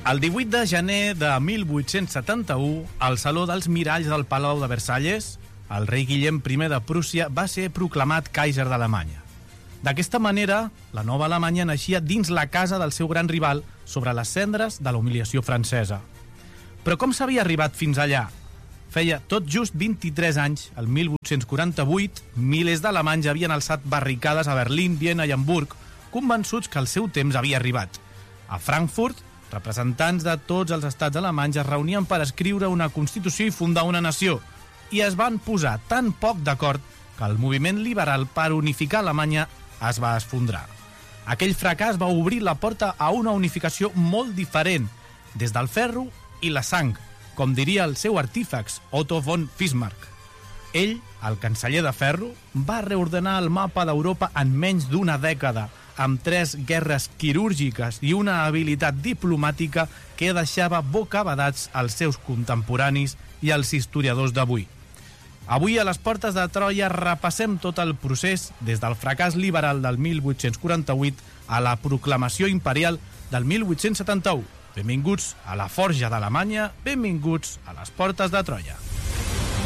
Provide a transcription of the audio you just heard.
El 18 de gener de 1871, al Saló dels Miralls del Palau de Versalles, el rei Guillem I de Prússia va ser proclamat Kaiser d'Alemanya. D'aquesta manera, la nova Alemanya naixia dins la casa del seu gran rival sobre les cendres de la humiliació francesa. Però com s'havia arribat fins allà? Feia tot just 23 anys, el 1848, milers d'alemanys havien alçat barricades a Berlín, Viena i Hamburg, convençuts que el seu temps havia arribat. A Frankfurt, representants de tots els estats alemanys es reunien per escriure una Constitució i fundar una nació, i es van posar tan poc d'acord que el moviment liberal per unificar Alemanya es va esfondrar. Aquell fracàs va obrir la porta a una unificació molt diferent, des del ferro i la sang, com diria el seu artífex, Otto von Bismarck. Ell, el canceller de ferro, va reordenar el mapa d'Europa en menys d'una dècada, amb 3 guerres quirúrgiques i una habilitat diplomàtica que deixava bocabadats als seus contemporanis i als historiadors d'avui. Avui, a les portes de Troia, repassem tot el procés des del fracàs liberal del 1848 a la proclamació imperial del 1871. Benvinguts a la Forja d'Alemanya, benvinguts a les portes de Troia.